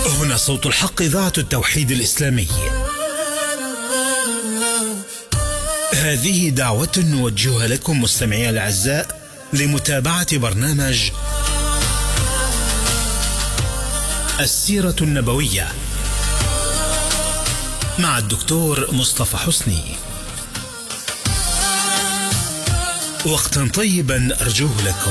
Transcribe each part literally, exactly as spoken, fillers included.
هنا صوت الحق، إذاعة التوحيد الإسلامي. هذه دعوة نوجهها لكم مستمعي الأعزاء لمتابعة برنامج السيرة النبوية مع الدكتور مصطفى حسني. وقتا طيبا أرجوه لكم.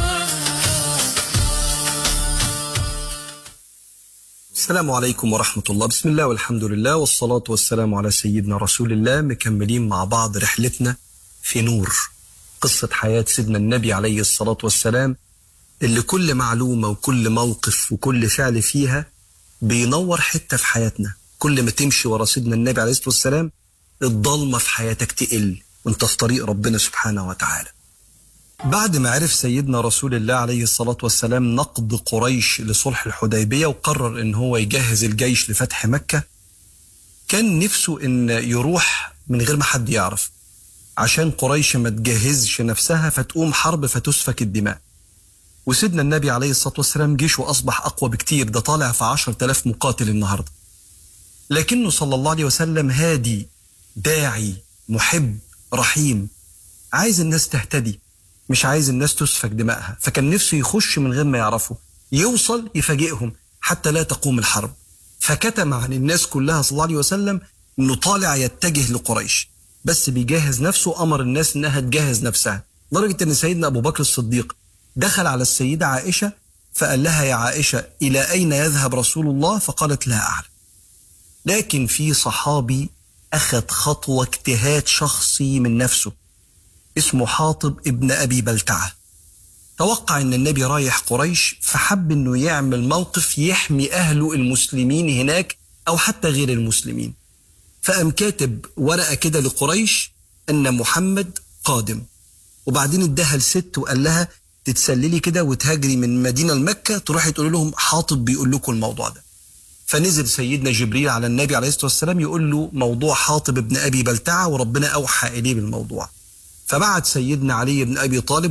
السلام عليكم ورحمة الله. بسم الله والحمد لله والصلاة والسلام على سيدنا رسول الله. مكملين مع بعض رحلتنا في نور، قصة حياة سيدنا النبي عليه الصلاة والسلام، اللي كل معلومة وكل موقف وكل فعل فيها بينور حتة في حياتنا. كل ما تمشي ورا سيدنا النبي عليه الصلاة والسلام الضلمة في حياتك تقل وانت في طريق ربنا سبحانه وتعالى. بعد ما عرف سيدنا رسول الله عليه الصلاة والسلام نقد قريش لصلح الحديبية وقرر ان هو يجهز الجيش لفتح مكة، كان نفسه ان يروح من غير ما حد يعرف، عشان قريش ما تجهزش نفسها فتقوم حرب فتسفك الدماء. وسيدنا النبي عليه الصلاة والسلام جيشه أصبح أقوى بكتير، ده طالع في عشر تلاف مقاتل النهاردة، لكنه صلى الله عليه وسلم هادي داعي محب رحيم، عايز الناس تهتدي، مش عايز الناس تسفك دمائها. فكان نفسه يخش من غير ما يعرفوا، يوصل يفاجئهم حتى لا تقوم الحرب. فكتم عن الناس كلها صلى الله عليه وسلم انه طالع يتجه لقريش، بس بيجهز نفسه. امر الناس انها تجهز نفسها، لدرجة ان سيدنا ابو بكر الصديق دخل على السيدة عائشة فقال لها: يا عائشة، الى اين يذهب رسول الله؟ فقالت: لا اعلم. لكن في صحابي اخذ خطوة اجتهاد شخصي من نفسه، اسمه حاطب ابن أبي بلتعة. توقع أن النبي رايح قريش فحب أنه يعمل موقف يحمي أهله المسلمين هناك أو حتى غير المسلمين. فقام كاتب ورقة كده لقريش أن محمد قادم، وبعدين اداها لست وقال لها تتسللي كده وتهاجري من مدينة لمكة، تروحي تقول لهم حاطب بيقول لكم الموضوع ده. فنزل سيدنا جبريل على النبي عليه الصلاة والسلام يقول له موضوع حاطب ابن أبي بلتعة، وربنا أوحى إليه بالموضوع. فبعت سيدنا علي بن أبي طالب